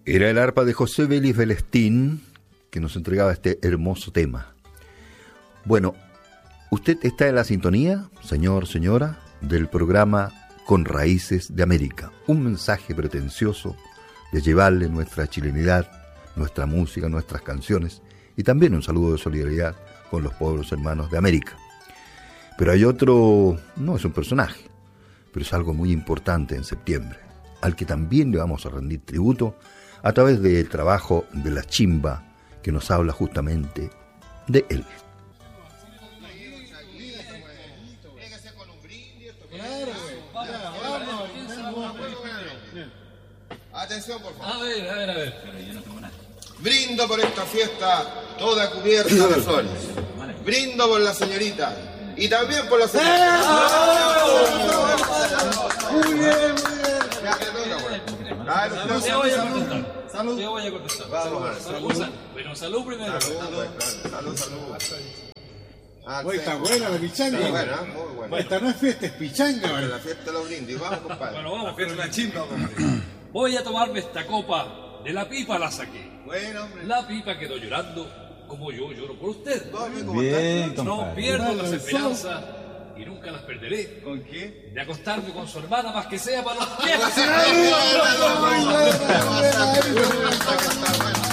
Era el arpa de José Vélez Velestín que nos entregaba este hermoso tema. Bueno, usted está en la sintonía, señor, señora, del programa Con Raíces de América. Un mensaje pretencioso de llevarle nuestra chilenidad, nuestra música, nuestras canciones y también un saludo de solidaridad con los pueblos hermanos de América. Pero hay otro, no es un personaje, pero es algo muy importante en septiembre, al que también le vamos a rendir tributo a través del trabajo de la chimba que nos habla justamente de él. Atención, por favor. A ver. Brindo por esta fiesta toda cubierta de flores. Brindo por la señorita y también por la señorita. Muy bien. Te voy a contestar. Salud. Te voy a contestar. Vamos. Pero salud primero. Salud. Hoy está buena la pichanga. Muy buena, muy buena. Esta no es fiesta, es pichanga. Pero la fiesta de los brindis. Vamos, compadre. Bueno, vamos. fiesta de la chimba, compadre. Voy a tomarme esta copa. De la pipa la saqué. Bueno, hombre. La pipa quedó llorando como yo lloro por usted. Bien, No compadre. pierdo las esperanzas y nunca las perderé. ¿Con qué? De acostarme con su hermana más que sea para los pies. Bueno.